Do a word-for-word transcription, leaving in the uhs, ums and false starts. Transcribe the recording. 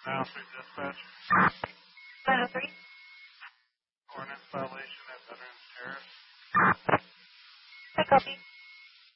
Now for dispatch. nine oh three. Ordnance violation at Veterans Terrace. I copy.